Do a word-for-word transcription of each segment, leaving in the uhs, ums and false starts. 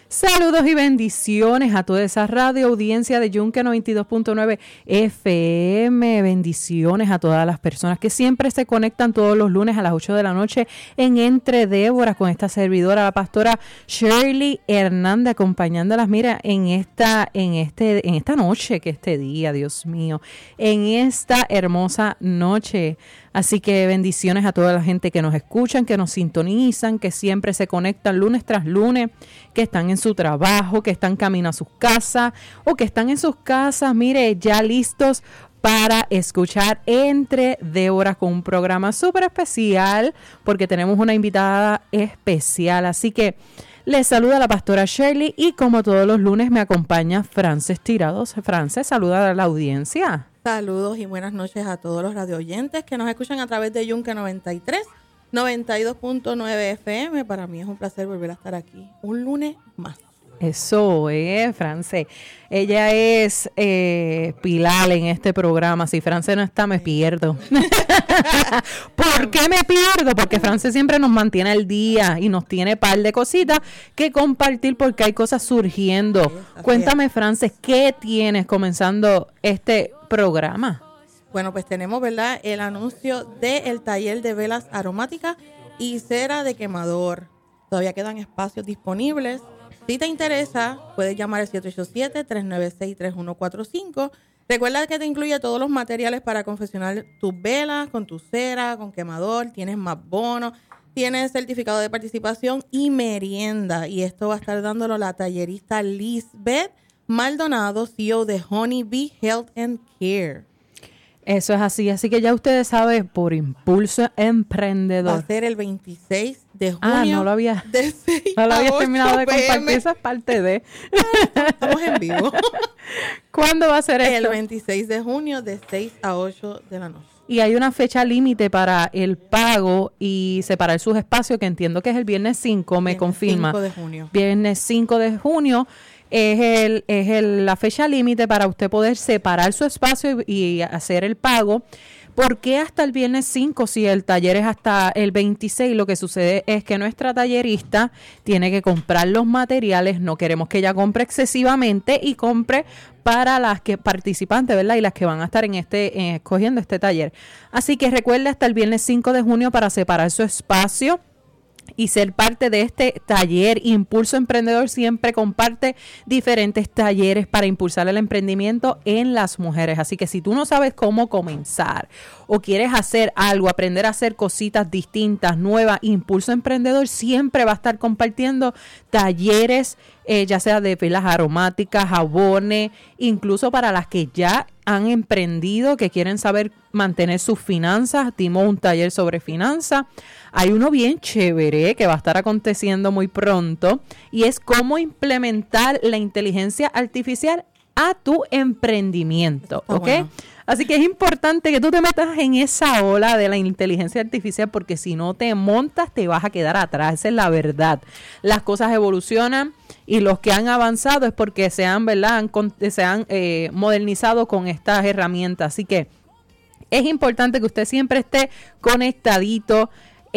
Saludos y bendiciones a toda esa radio audiencia de Yunque noventa y dos punto nueve F M. Bendiciones a todas las personas que siempre se conectan todos los lunes a las ocho de la noche en Entre Déboras con esta servidora, la pastora Shirley Hernández, acompañándolas, mira, en esta, en este, en esta noche, que este día, Dios mío, en esta hermosa noche. Así que bendiciones a toda la gente que nos escuchan, que nos sintonizan, que siempre se conectan lunes tras lunes, que están en su trabajo, que están camino a sus casas o que están en sus casas, mire, ya listos para escuchar Entre Déboras con un programa súper especial porque tenemos una invitada especial. Así que les saluda la pastora Shirley y como todos los lunes me acompaña Frances Tirados. Frances, saluda a la audiencia. Saludos y buenas noches a todos los radioyentes que nos escuchan a través de Yunque noventa y tres, noventa y dos punto nueve F M. Para mí es un placer volver a estar aquí un lunes más. Eso, eh, France. Ella es eh, pilar en este programa. Si France no está, me pierdo. ¿Por qué me pierdo? Porque France siempre nos mantiene al día y nos tiene par de cositas que compartir porque hay cosas surgiendo. Sí, cuéntame, France, ¿qué tienes comenzando este programa? Bueno, pues tenemos, ¿verdad?, el anuncio del taller de velas aromáticas y cera de quemador. Todavía quedan espacios disponibles. Si te interesa, puedes llamar al siete ocho siete, tres nueve seis, tres uno cuatro cinco. Recuerda que te incluye todos los materiales para confeccionar tus velas, con tu cera, con quemador. Tienes más bonos, tienes certificado de participación y merienda. Y esto va a estar dándolo la tallerista Lisbeth Maldonado, C E O de Honeybee Health and Care. Eso es así, así que ya ustedes saben, por Impulso Emprendedor. Va a ser el veintiséis de junio. Ah, no lo había, de seis no lo había a terminado de ocho p m. compartir, esa es parte de. Estamos en vivo. ¿Cuándo va a ser esto? El veintiséis de junio de seis a ocho de la noche. Y hay una fecha límite para el pago y separar sus espacios, que entiendo que es el viernes cinco, me viernes confirma. cinco de junio. Viernes cinco de junio. Es el es el, la fecha límite para usted poder separar su espacio y, y hacer el pago. ¿Por qué hasta el viernes cinco si el taller es hasta el veintiséis? Lo que sucede es que nuestra tallerista tiene que comprar los materiales. No queremos que ella compre excesivamente y compre para las que participantes, ¿verdad? Y las que van a estar en este eh, escogiendo este taller. Así que recuerde hasta el viernes cinco de junio para separar su espacio y ser parte de este taller. Impulso Emprendedor siempre comparte diferentes talleres para impulsar el emprendimiento en las mujeres. Así que si tú no sabes cómo comenzar o quieres hacer algo, aprender a hacer cositas distintas, nuevas, Impulso Emprendedor siempre va a estar compartiendo talleres, eh, ya sea de velas aromáticas, jabones, incluso para las que ya han emprendido, que quieren saber mantener sus finanzas. Dimos un taller sobre finanzas. Hay uno bien chévere que va a estar aconteciendo muy pronto y es cómo implementar la inteligencia artificial a tu emprendimiento, ¿ok? Bueno. Así que es importante que tú te metas en esa ola de la inteligencia artificial porque si no te montas te vas a quedar atrás, esa es la verdad. Las cosas evolucionan y los que han avanzado es porque se han, ¿verdad? Han, se han eh, modernizado con estas herramientas. Así que es importante que usted siempre esté conectadito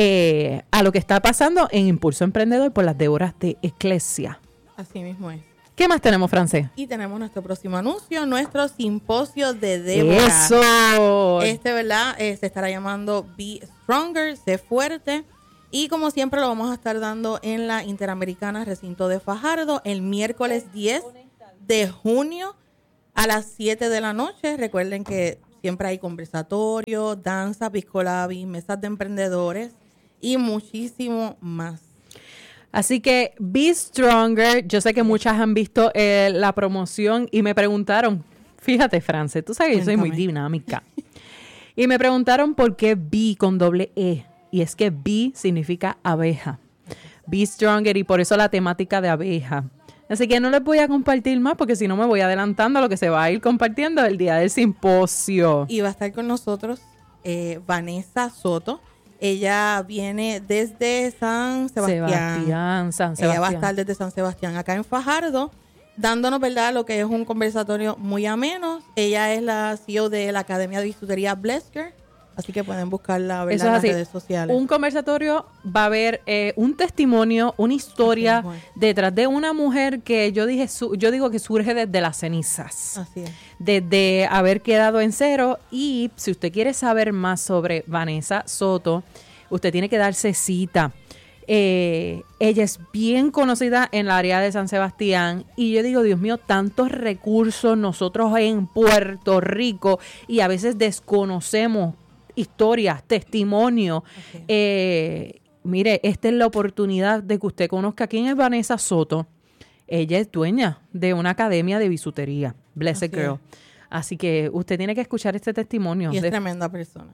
eh, a lo que está pasando en Impulso Emprendedor por las Déboras de Eclesia. Así mismo es. ¿Qué más tenemos, France? Y tenemos nuestro próximo anuncio, nuestro simposio de Débora. ¡Eso! Este, ¿verdad? Eh, se estará llamando Be Stronger, Sé Fuerte. Y como siempre lo vamos a estar dando en la Interamericana Recinto de Fajardo el miércoles diez de junio a las siete de la noche. Recuerden que siempre hay conversatorio, danza, pisco labi, mesas de emprendedores y muchísimo más. Así que Be Stronger, yo sé que muchas han visto eh, la promoción y me preguntaron, fíjate, France, tú sabes que yo soy muy dinámica, y me preguntaron por qué Be con doble E, y es que Be significa abeja, Be Stronger, y por eso la temática de abeja. Así que no les voy a compartir más porque si no me voy adelantando a lo que se va a ir compartiendo el día del simposio. Y va a estar con nosotros eh, Vanessa Soto. Ella viene desde San Sebastián. Sebastián, San Sebastián. Ella va a estar desde San Sebastián, acá en Fajardo, dándonos, ¿verdad?, lo que es un conversatorio muy ameno. Ella es la C E O de la Academia de Bisutería Blesker Así que pueden buscarla, ¿verdad? Eso es en las así. redes sociales. Un conversatorio va a haber eh, un testimonio, una historia Así es. detrás de una mujer que yo dije, su, yo digo que surge desde las cenizas, Así es. desde haber quedado en cero. Y si usted quiere saber más sobre Vanessa Soto, usted tiene que darse cita. Eh, ella es bien conocida en la área de San Sebastián y yo digo, Dios mío, tantos recursos nosotros en Puerto Rico y a veces desconocemos historias, testimonios. Okay. Eh, mire, esta es la oportunidad de que usted conozca quién es Vanessa Soto. Ella es dueña de una academia de bisutería, Blessed Así Girl. es. Así que usted tiene que escuchar este testimonio. Y es de tremenda persona.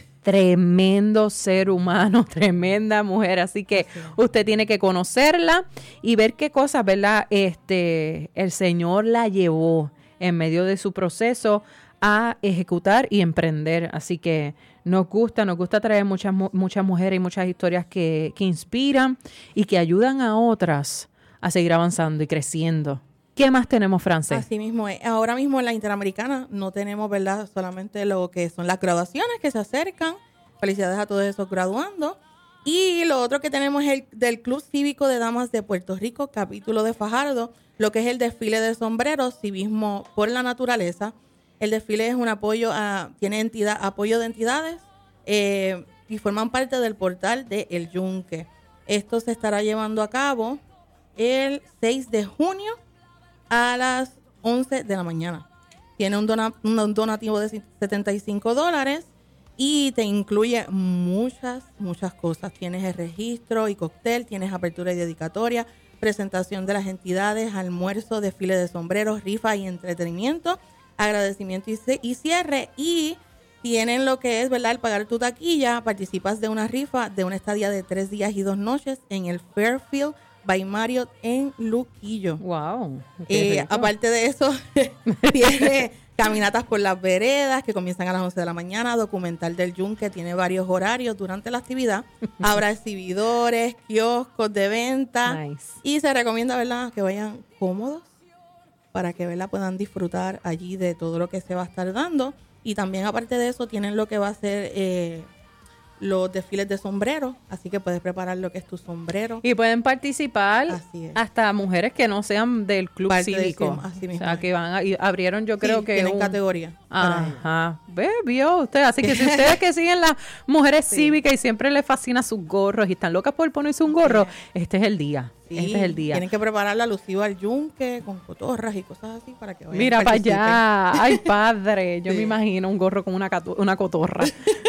Tremendo ser humano, tremenda mujer. Así que Así es. usted tiene que conocerla y ver qué cosas, ¿verdad? Este, el Señor la llevó en medio de su proceso a ejecutar y emprender. Así que nos gusta, nos gusta traer muchas, muchas mujeres y muchas historias que, que inspiran y que ayudan a otras a seguir avanzando y creciendo. ¿Qué más tenemos, Frances? Así mismo es. Ahora mismo en la Interamericana no tenemos, ¿verdad? Solamente lo que son las graduaciones que se acercan. Felicidades a todos esos graduandos. Y lo otro que tenemos es el del Club Cívico de Damas de Puerto Rico, capítulo de Fajardo, lo que es el desfile de sombreros, civismo por la naturaleza. El desfile es un apoyo a, tiene entidad, apoyo de entidades eh, y forman parte del portal de El Yunque. Esto se estará llevando a cabo el seis de junio a las once de la mañana. Tiene un, dona, un donativo de setenta y cinco dólares y te incluye muchas, muchas cosas. Tienes el registro y cóctel, tienes apertura y dedicatoria, presentación de las entidades, almuerzo, desfile de sombreros, rifa y entretenimiento, agradecimiento y, y cierre. Y tienen lo que es, ¿verdad? Al pagar tu taquilla, participas de una rifa de una estadía de tres días y dos noches en el Fairfield by Marriott en Luquillo. Wow. Eh, aparte de eso, tiene caminatas por las veredas que comienzan a las once de la mañana, documental del Yunque, tiene varios horarios durante la actividad. Habrá exhibidores, kioscos de venta. Nice. Y se recomienda, ¿verdad?, que vayan cómodos para que, ¿verdad?, puedan disfrutar allí de todo lo que se va a estar dando. Y también, aparte de eso, tienen lo que va a ser eh, los desfiles de sombrero, así que puedes preparar lo que es tu sombrero. Y pueden participar Así es. hasta mujeres que no sean del club Parte del cívico. club, así mismo O sea, es. que van a, y abrieron, yo creo Sí, que tienen un- categoría para ellos. Ajá, ve, vio usted. Así que si ustedes que siguen las mujeres Sí. cívicas y siempre les fascina sus gorros y están locas por ponerse un gorro, Sí. este es el día. Sí, este es el día. Tienen que preparar la alusiva al yunque con cotorras y cosas así para que vayan. Mira para participen. allá. Ay, padre. Yo Sí. me imagino un gorro con una, catu- una cotorra.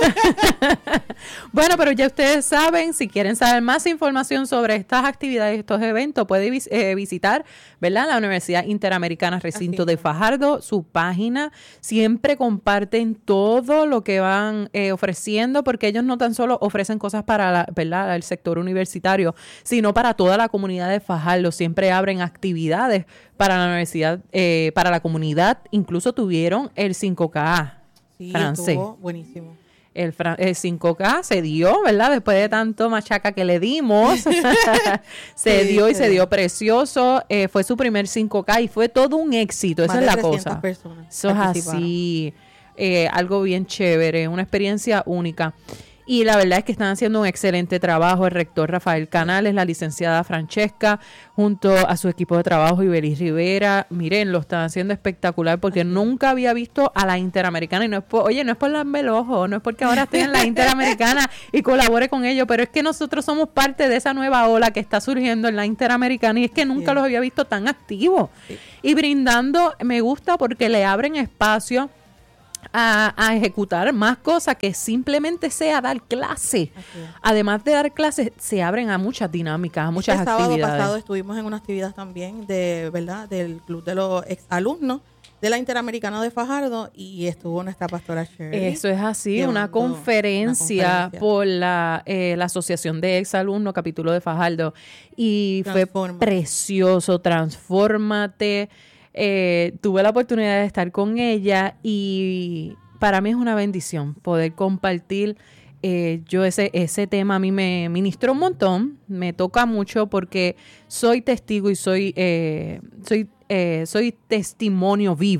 Bueno, pero ya ustedes saben, si quieren saber más información sobre estas actividades, estos eventos, pueden vis- eh, visitar, ¿verdad?, la Universidad Interamericana Recinto Así de es. Fajardo, su página. Siempre comparten todo lo que van eh, ofreciendo, porque ellos no tan solo ofrecen cosas para la, ¿verdad?, el sector universitario, sino para toda la comunidad de Fajardo. Siempre abren actividades para la universidad, eh, para la comunidad. Incluso tuvieron el cinco K. Sí, francés. estuvo buenísimo. El, fran- el cinco K se dio, ¿verdad? Después de tanto machaca que le dimos, se Sí, dio y se se dio. dio precioso. Eh, fue su primer cinco K y fue todo un éxito. Esa Más es de la trescientas cosa. personas Eso es participaron. así. Eh, algo bien chévere, una experiencia única. Y la verdad es que están haciendo un excelente trabajo. El rector Rafael Canales, la licenciada Francesca, junto a su equipo de trabajo, Ibelis Rivera. Miren, lo están haciendo espectacular porque nunca había visto a la Interamericana. Y no es por, oye, no es por darme el ojo, no es porque ahora esté en la Interamericana y colabore con ellos, pero es que nosotros somos parte de esa nueva ola que está surgiendo en la Interamericana y es que nunca Sí. los había visto tan activos. Sí. Y brindando, me gusta porque le abren espacio A, a ejecutar más cosas que simplemente sea dar clase. Así es. Además de dar clases, se abren a muchas dinámicas, a muchas Este sábado actividades. pasado estuvimos en una actividad también de, ¿verdad?, del club de los exalumnos de la Interamericana de Fajardo y estuvo nuestra pastora Shirley. Eso es así, llevando una conferencia, una conferencia. por la, eh, la Asociación de Exalumnos, capítulo de Fajardo. Y fue Transforma. precioso, transfórmate. Eh, tuve la oportunidad de estar con ella y para mí es una bendición poder compartir. Eh, yo ese, ese tema a mí me ministró un montón, me toca mucho porque soy testigo y soy, eh, soy, eh, soy testimonio vivo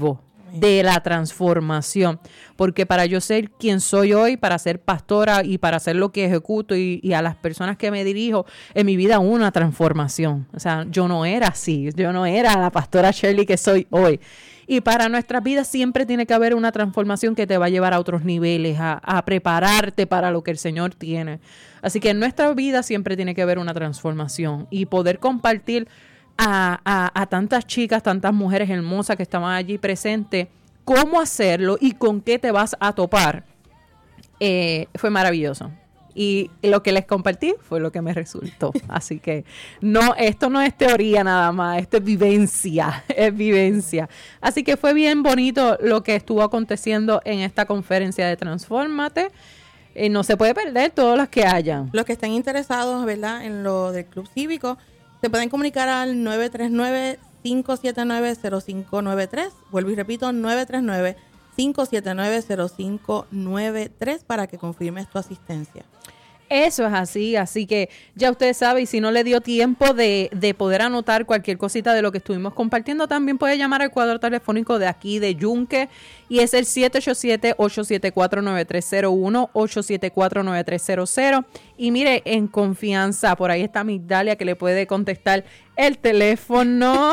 de la transformación, porque para yo ser quien soy hoy, para ser pastora y para hacer lo que ejecuto y, y a las personas que me dirijo, en mi vida hubo una transformación. O sea, yo no era así, yo no era la pastora Shirley que soy hoy. Y para nuestras vidas siempre tiene que haber una transformación que te va a llevar a otros niveles, a, a prepararte para lo que el Señor tiene. Así que en nuestra vida siempre tiene que haber una transformación y poder compartir A, a, a tantas chicas, tantas mujeres hermosas que estaban allí presentes, cómo hacerlo y con qué te vas a topar, eh, fue maravilloso. Y lo que les compartí fue lo que me resultó. Así que no, esto no es teoría nada más, esto es vivencia, es vivencia. Así que fue bien bonito lo que estuvo aconteciendo en esta conferencia de Transfórmate. Eh, no se puede perder todas las que hayan. Los que estén interesados, ¿verdad?, en lo del Club Cívico, se pueden comunicar al nueve tres nueve, cinco siete nueve, cero cinco nueve tres. Vuelvo y repito, nueve tres nueve, cinco siete nueve, cero cinco nueve tres para que confirmes tu asistencia. Eso es así, así que ya usted sabe, y si no le dio tiempo de, de poder anotar cualquier cosita de lo que estuvimos compartiendo, también puede llamar al cuadro telefónico de aquí de Yunque, y es el siete ocho siete, ocho siete cuatro, nueve tres cero uno, ocho siete cuatro, nueve tres cero cero. Y mire, en confianza, por ahí está Migdalia que le puede contestar el teléfono,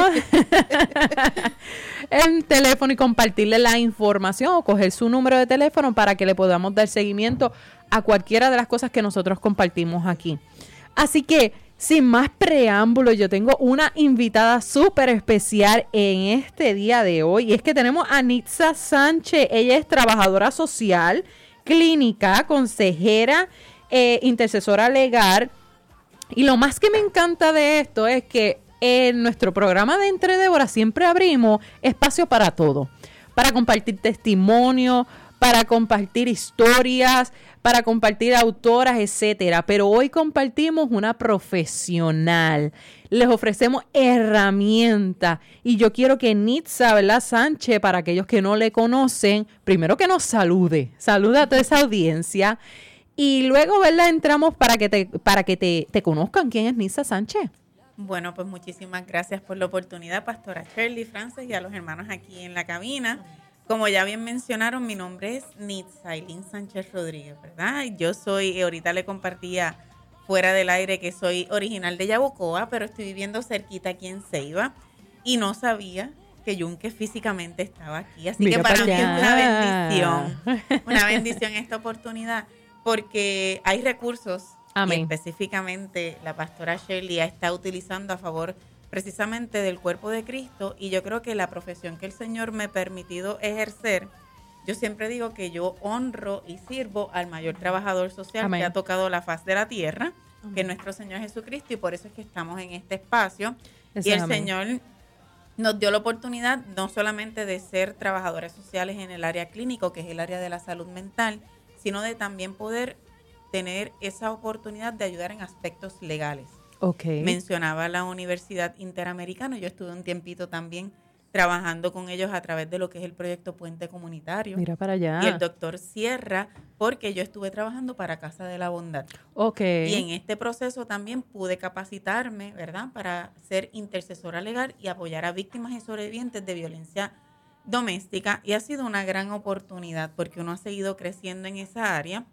el teléfono y compartirle la información o coger su número de teléfono para que le podamos dar seguimiento a cualquiera de las cosas que nosotros compartimos aquí. Así que, sin más preámbulos, yo tengo una invitada súper especial en este día de hoy. Y es que tenemos a Nitza Sánchez. Ella es trabajadora social, clínica, consejera, eh, intercesora legal. Y lo más que me encanta de esto es que en nuestro programa de Entre Débora siempre abrimos espacio para todo. Para compartir testimonios, para compartir historias, para compartir autoras, etcétera. Pero hoy compartimos una profesional. Les ofrecemos herramientas. Y yo quiero que Nitza, ¿verdad?, Sánchez, para aquellos que no le conocen, primero que nos salude. Saluda a toda esa audiencia. Y luego, ¿verdad?, entramos para que te, para que te, te conozcan. ¿Quién es Nitza Sánchez? Bueno, pues muchísimas gracias por la oportunidad, Pastora Shirley, Frances, y a los hermanos aquí en la cabina. Como ya bien mencionaron, mi nombre es Nitzailín Sánchez Rodríguez, ¿verdad? Yo soy, ahorita le compartía fuera del aire que soy original de Yabucoa, pero estoy viviendo cerquita aquí en Ceiba y no sabía que Yunque físicamente estaba aquí. Así Mira que para mí es una bendición, una bendición esta oportunidad, porque hay recursos. Amén. Y específicamente la pastora Shirley está utilizando a favor precisamente del cuerpo de Cristo, y yo creo que la profesión que el Señor me ha permitido ejercer, yo siempre digo que yo honro y sirvo al mayor trabajador social Amén. Que ha tocado la faz de la tierra, Amén. Que es nuestro Señor Jesucristo, y por eso es que estamos en este espacio. Eso y el Amén. Señor nos dio la oportunidad no solamente de ser trabajadores sociales en el área clínico, que es el área de la salud mental, sino de también poder tener esa oportunidad de ayudar en aspectos legales. Okay. Mencionaba la Universidad Interamericana. Yo estuve un tiempito también trabajando con ellos a través de lo que es el proyecto Puente Comunitario. Mira para allá. Y el doctor Sierra, porque yo estuve trabajando para Casa de la Bondad. Okay. Y en este proceso también pude capacitarme, ¿verdad?, para ser intercesora legal y apoyar a víctimas y sobrevivientes de violencia doméstica. Y ha sido una gran oportunidad porque uno ha seguido creciendo en esa área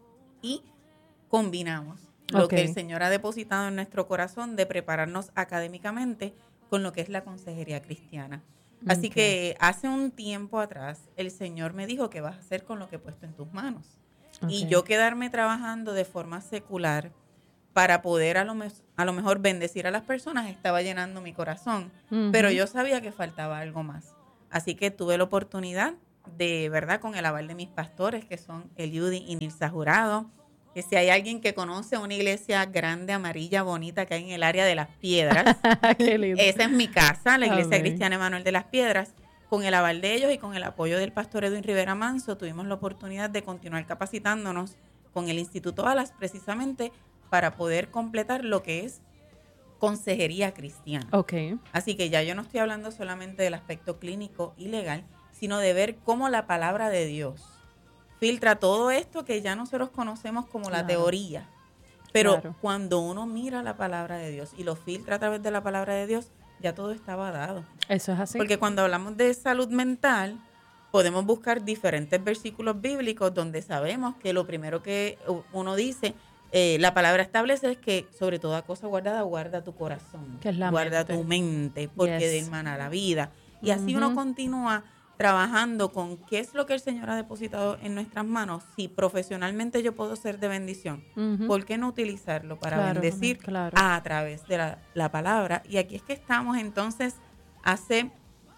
y combinamos lo okay. que el Señor ha depositado en nuestro corazón de prepararnos académicamente con lo que es la consejería cristiana. Así okay. que hace un tiempo atrás el Señor me dijo, ¿qué vas a hacer con lo que he puesto en tus manos? Okay. Y yo quedarme trabajando de forma secular para poder a lo, me- a lo mejor bendecir a las personas estaba llenando mi corazón, uh-huh. pero yo sabía que faltaba algo más. Así que tuve la oportunidad de, ¿verdad?, con el aval de mis pastores, que son Eliudi y Nilsa Jurado, que si hay alguien que conoce una iglesia grande, amarilla, bonita, que hay en el área de Las Piedras, esa es mi casa, la Iglesia Amén. Cristiana Emanuel de Las Piedras. Con el aval de ellos y con el apoyo del pastor Edwin Rivera Manso, tuvimos la oportunidad de continuar capacitándonos con el Instituto Alas, precisamente para poder completar lo que es consejería cristiana. Okay. Así que ya yo no estoy hablando solamente del aspecto clínico y legal, sino de ver cómo la palabra de Dios filtra todo esto que ya nosotros conocemos como claro. la teoría. Pero claro. cuando uno mira la palabra de Dios y lo filtra a través de la palabra de Dios, ya todo estaba dado. Eso es así. Porque cuando hablamos de salud mental, podemos buscar diferentes versículos bíblicos donde sabemos que lo primero que uno dice, eh, la palabra establece es que sobre toda cosa guardada, guarda tu corazón, que es la guarda mente. tu mente, porque Yes. de él mana la vida. Y así Ujú. uno continúa trabajando con qué es lo que el Señor ha depositado en nuestras manos. Si profesionalmente yo puedo ser de bendición, Ujú. ¿por qué no utilizarlo para Claro, bendecir claro. a través de la, la palabra? Y aquí es que estamos entonces hace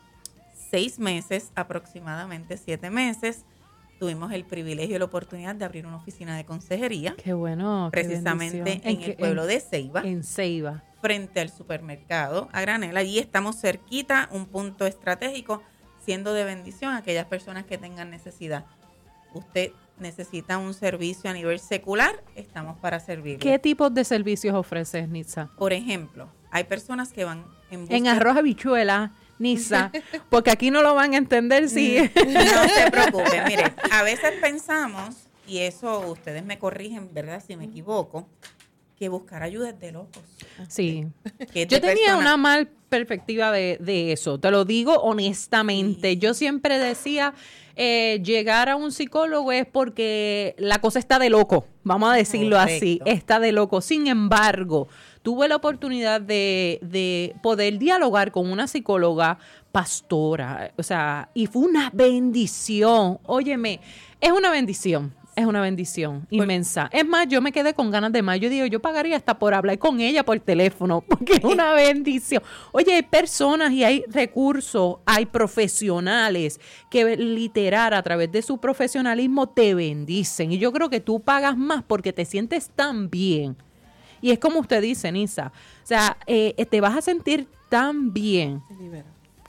seis meses, aproximadamente siete meses, tuvimos el privilegio y la oportunidad de abrir una oficina de consejería, Qué bueno. qué precisamente bendición. en qué- el pueblo en- de Ceiba, En Ceiba. frente al supermercado a granel. Allí estamos cerquita, un punto estratégico, siendo de bendición a aquellas personas que tengan necesidad. Usted necesita un servicio a nivel secular, estamos para servirle. ¿Qué tipos de servicios ofreces, Nitza? Por ejemplo, hay personas que van en busca... En arroz habichuela, Nitza, porque aquí no lo van a entender si... No se preocupen, mire, a veces pensamos, y eso ustedes me corrigen, ¿verdad? Si me equivoco, que buscar ayuda es de locos. Sí. Que es Yo de tenía personas- una mal perspectiva de, de eso, te lo digo honestamente. Sí. Yo siempre decía, eh, llegar a un psicólogo es porque la cosa está de loco, vamos a decirlo así, Correcto. está de loco. Sin embargo, tuve la oportunidad de, de poder dialogar con una psicóloga pastora, o sea, y fue una bendición. Óyeme, es una bendición. Es una bendición inmensa. Es más, yo me quedé con ganas de más. Yo digo, yo pagaría hasta por hablar con ella por teléfono, porque es una bendición. Oye, hay personas y hay recursos, hay profesionales que literal a través de su profesionalismo te bendicen. Y yo creo que tú pagas más porque te sientes tan bien. Y es como usted dice, Nisa. O sea, eh, te vas a sentir tan bien. Se libera.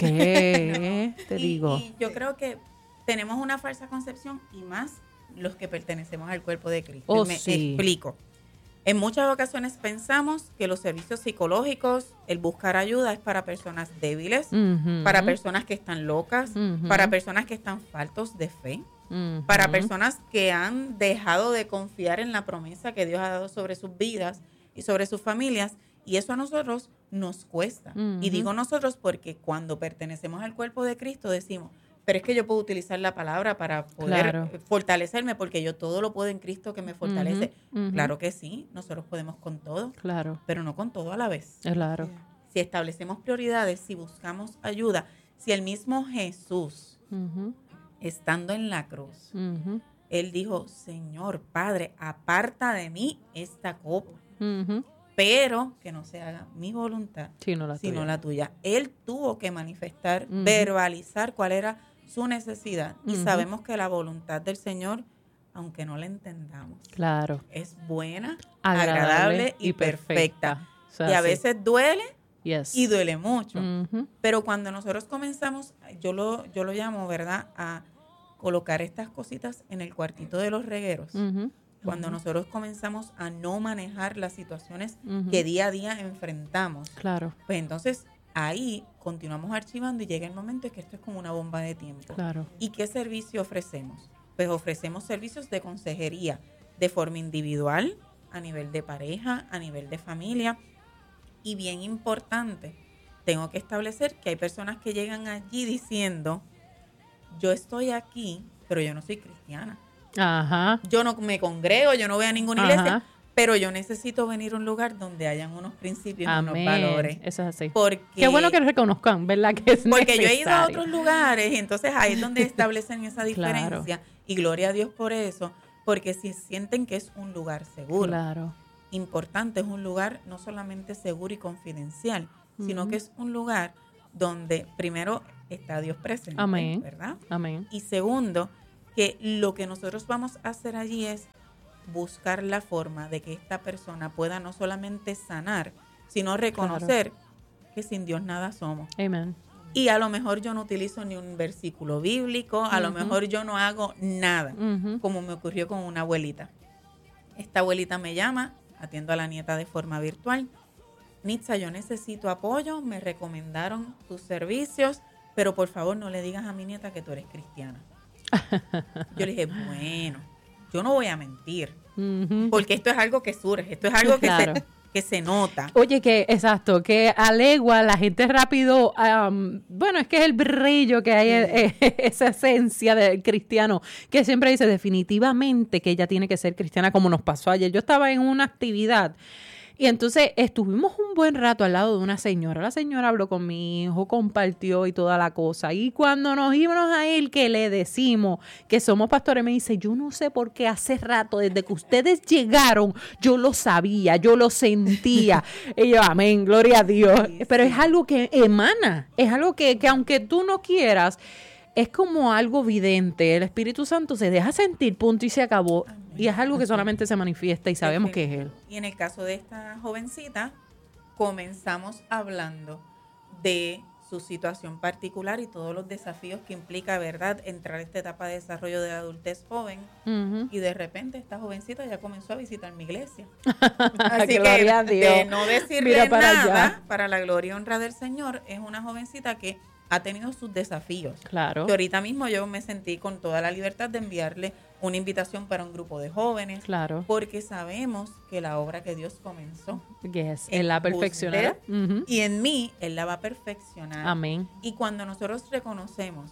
¿Qué? Te y, digo. y yo creo que tenemos una falsa concepción, y más los que pertenecemos al cuerpo de Cristo. Oh, Y me sí. explico. En muchas ocasiones pensamos que los servicios psicológicos, el buscar ayuda es para personas débiles, Ujú. para personas que están locas, Ujú. para personas que están faltos de fe, Ujú. para personas que han dejado de confiar en la promesa que Dios ha dado sobre sus vidas y sobre sus familias. Y eso a nosotros nos cuesta. Ujú. Y digo nosotros porque cuando pertenecemos al cuerpo de Cristo decimos, pero es que yo puedo utilizar la palabra para poder Claro. fortalecerme, porque yo todo lo puedo en Cristo que me fortalece. Ujú, ujú. Claro que sí, nosotros podemos con todo, Claro, pero no con todo a la vez. claro. Si establecemos prioridades, si buscamos ayuda, si el mismo Jesús, Ujú, estando en la cruz, ujú, él dijo, Señor, Padre, aparta de mí esta copa, ujú. pero que no se haga mi voluntad, Sí, no la sino tuya. la tuya. Él tuvo que manifestar, Ujú. verbalizar cuál era su necesidad. Y Ujú. sabemos que la voluntad del Señor, aunque no la entendamos, Claro. es buena, Agradable, agradable, y perfecta. O sea, Y a sí. veces duele Yes. y duele mucho. Ujú. Pero cuando nosotros comenzamos, yo lo, yo lo llamo, ¿verdad?, a colocar estas cositas en el cuartito de los regueros. Ujú. Cuando nosotros comenzamos a no manejar las situaciones Ujú. que día a día enfrentamos, Claro, pues entonces ahí continuamos archivando y llega el momento en que esto es como una bomba de tiempo. claro. ¿Y qué servicio ofrecemos? Pues ofrecemos servicios de consejería de forma individual, a nivel de pareja, a nivel de familia. Y bien importante, tengo que establecer que hay personas que llegan allí diciendo, yo estoy aquí, pero yo no soy cristiana. Ajá. Yo no me congrego, yo no voy a ninguna iglesia, Ajá. pero yo necesito venir a un lugar donde hayan unos principios, Amén. unos valores. Eso es así. Porque, Qué bueno que reconozcan, ¿verdad? Que es porque yo he ido a necesario. otros lugares y entonces ahí es donde establecen esa Claro. diferencia. Y gloria a Dios por eso, porque si sienten que es un lugar seguro, Claro. importante, es un lugar no solamente seguro y confidencial, sino Ujú. que es un lugar donde primero está Dios presente, Amén. ¿verdad? Amén. Y segundo, que lo que nosotros vamos a hacer allí es buscar la forma de que esta persona pueda no solamente sanar, sino reconocer que sin Dios nada somos. Amén. Y a lo mejor yo no utilizo ni un versículo bíblico, a lo Ujú. mejor yo no hago nada, Ujú. como me ocurrió con una abuelita. Esta abuelita me llama, atiendo a la nieta de forma virtual. Nitza, yo necesito apoyo, me recomendaron tus servicios, pero por favor no le digas a mi nieta que tú eres cristiana. Yo le dije, bueno, yo no voy a mentir, Ujú. porque esto es algo que surge, esto es algo que Claro. se, que se nota. Oye, que exacto, que a legua la gente rápido, um, bueno, es que es el brillo que hay, sí. eh, esa esencia del cristiano, que siempre dice definitivamente que ella tiene que ser cristiana, como nos pasó ayer. Yo estaba en una actividad y entonces estuvimos un buen rato al lado de una señora. La señora habló con mi hijo, compartió y toda la cosa. Y cuando nos íbamos a él, que le decimos que somos pastores, me dice, yo no sé por qué hace rato, desde que ustedes llegaron, yo lo sabía, yo lo sentía. Y yo, amén, gloria a Dios. Sí, Pero sí. es algo que emana, es algo que, que aunque tú no quieras, es como algo vidente. El Espíritu Santo se deja sentir, punto, y se acabó. Amén. Y es algo que solamente se manifiesta y sabemos que es Él. Y en el caso de esta jovencita, comenzamos hablando de su situación particular y todos los desafíos que implica, ¿verdad?, entrar a esta etapa de desarrollo de la adultez joven. Uh-huh. Y de repente esta jovencita ya comenzó a visitar mi iglesia. Así que gloria a Dios. De no decirle para nada, allá. Para la gloria y honra del Señor, es una jovencita que ha tenido sus desafíos. Claro. Que ahorita mismo yo me sentí con toda la libertad de enviarle una invitación para un grupo de jóvenes. Claro. Porque sabemos que la obra que Dios comenzó. Yes, Él la perfeccionará. Uh-huh. Y en mí, Él la va a perfeccionar. Amén. Y cuando nosotros reconocemos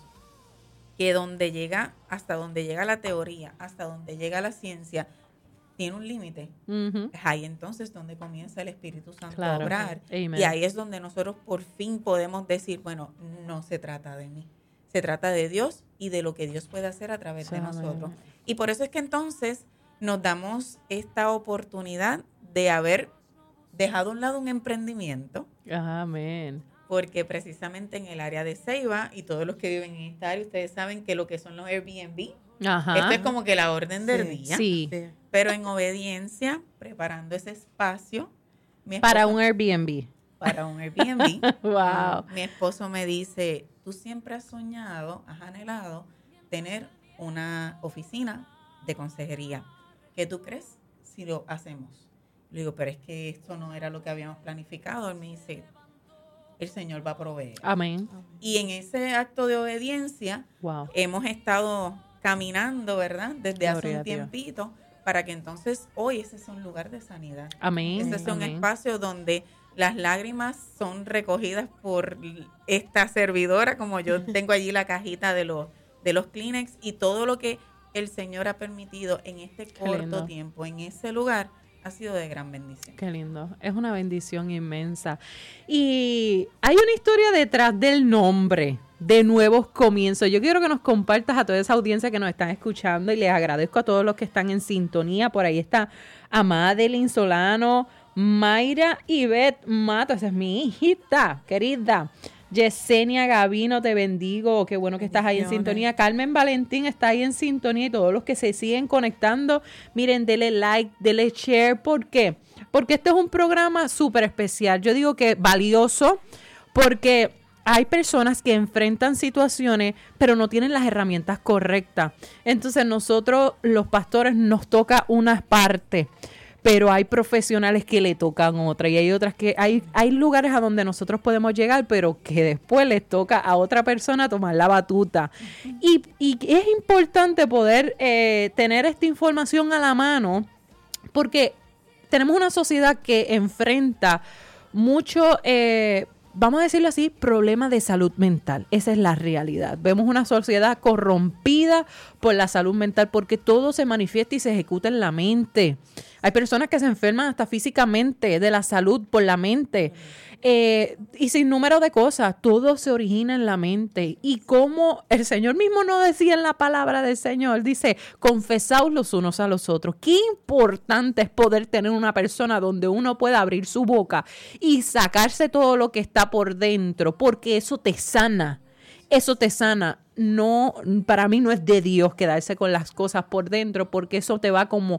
que donde llega, hasta donde llega la teoría, hasta donde llega la ciencia, tiene un límite, uh-huh. es ahí entonces donde comienza el Espíritu Santo claro. a obrar. Amen. Y ahí es donde nosotros por fin podemos decir, bueno, no se trata de mí, se trata de Dios y de lo que Dios puede hacer a través sí, de nosotros. Amén. Y por eso es que entonces nos damos esta oportunidad de haber dejado a un lado un emprendimiento. Amén. Porque precisamente en el área de Ceiba y todos los que viven en esta área, ustedes saben que lo que son los Airbnb, Ajá. esto es como que la orden del sí, día. Sí. Pero en obediencia, preparando ese espacio. Mi esposo, para un Airbnb. Para un Airbnb. Wow. Mi esposo me dice, tú siempre has soñado, has anhelado tener una oficina de consejería. ¿Qué tú crees si lo hacemos? Le digo, pero es que esto no era lo que habíamos planificado. Él me dice, el Señor va a proveer. Amén. Y en ese acto de obediencia, wow. hemos estado caminando, ¿verdad? Desde Gloria hace un tiempito, para que entonces hoy ese sea un lugar de sanidad. Amén. Ese sea un Amén. espacio donde las lágrimas son recogidas por esta servidora, como yo tengo allí la cajita de los, de los Kleenex y todo lo que el Señor ha permitido en este corto tiempo, en ese lugar, ha sido de gran bendición. Qué lindo. Es una bendición inmensa. Y hay una historia detrás del nombre de Nuevos Comienzos. Yo quiero que nos compartas a toda esa audiencia que nos están escuchando y les agradezco a todos los que están en sintonía. Por ahí está Amadeline Solano, Mayra Ivette Mato, esa es mi hijita querida. Yesenia Gavino, te bendigo, qué bueno que estás ahí en sintonía. Carmen Valentín está ahí en sintonía y todos los que se siguen conectando, miren, dele like, dele share. ¿Por qué? Porque este es un programa súper especial. Yo digo que valioso porque hay personas que enfrentan situaciones pero no tienen las herramientas correctas. Entonces nosotros los pastores nos toca una parte, pero hay profesionales que le tocan otra y hay otras que hay hay lugares a donde nosotros podemos llegar, pero que después les toca a otra persona tomar la batuta. Y, y es importante poder eh, tener esta información a la mano porque tenemos una sociedad que enfrenta mucho, eh, vamos a decirlo así, problemas de salud mental. Esa es la realidad. Vemos una sociedad corrompida por la salud mental porque todo se manifiesta y se ejecuta en la mente. Hay personas que se enferman hasta físicamente de la salud por la mente. Eh, y sin número de cosas, todo se origina en la mente. Y como el Señor mismo nos decía en la palabra del Señor, dice, confesaos los unos a los otros. Qué importante es poder tener una persona donde uno pueda abrir su boca y sacarse todo lo que está por dentro, porque eso te sana. Eso te sana. No, para mí no es de Dios quedarse con las cosas por dentro, porque eso te va como